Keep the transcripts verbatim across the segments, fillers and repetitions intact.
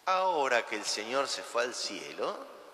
ahora que el Señor se fue al cielo,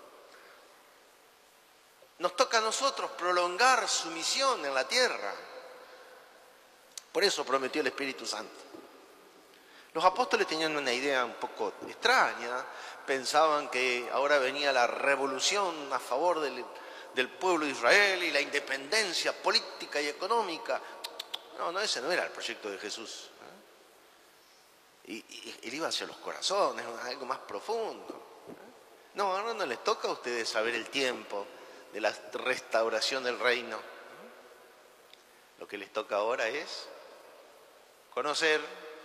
nos toca a nosotros prolongar su misión en la tierra. Por eso prometió el Espíritu Santo. Los apóstoles tenían una idea un poco extraña, pensaban que ahora venía la revolución a favor del, del pueblo de Israel y la independencia política y económica. No, no, ese no era el proyecto de Jesús. ¿eh? Y, y él iba hacia los corazones, algo más profundo. ¿eh? No, ahora no les toca a ustedes saber el tiempo de la restauración del reino. ¿eh? Lo que les toca ahora es conocer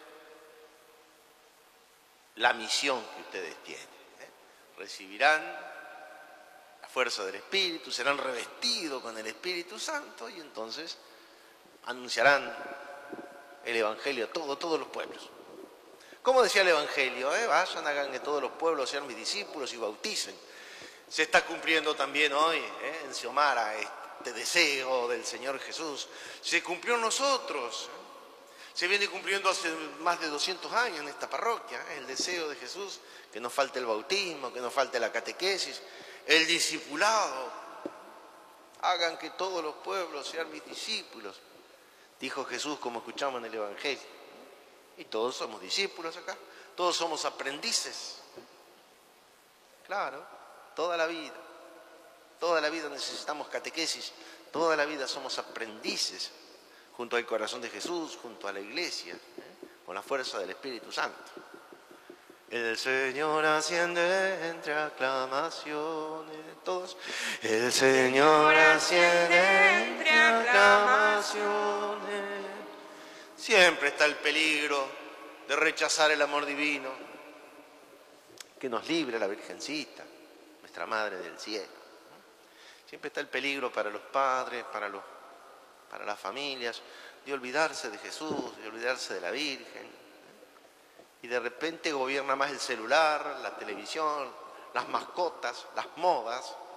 la misión que ustedes tienen. ¿eh? Recibirán la fuerza del Espíritu, serán revestidos con el Espíritu Santo y entonces anunciarán el Evangelio a todo, todos los pueblos. Como decía el Evangelio, ¿eh? vayan, hagan que todos los pueblos sean mis discípulos y bauticen. Se está cumpliendo también hoy ¿eh? en Xiomara este deseo del Señor Jesús. Se cumplió en nosotros. ¿eh? Se viene cumpliendo hace más de doscientos años en esta parroquia, ¿eh? el deseo de Jesús, que no falte el bautismo, que no falte la catequesis, el discipulado. Hagan que todos los pueblos sean mis discípulos, dijo Jesús como escuchamos en el Evangelio. Y todos somos discípulos acá, todos somos aprendices. Claro, toda la vida, toda la vida necesitamos catequesis, toda la vida somos aprendices. Junto al corazón de Jesús, junto a la iglesia, ¿eh? con la fuerza del Espíritu Santo. El Señor asciende entre aclamaciones, todos. El Señor asciende entre aclamaciones. Siempre está el peligro de rechazar el amor divino. Que nos libre la Virgencita, nuestra Madre del Cielo. Siempre está el peligro para los padres, para los para las familias, de olvidarse de Jesús, de olvidarse de la Virgen. Y de repente gobierna más el celular, la televisión, las mascotas, las modas,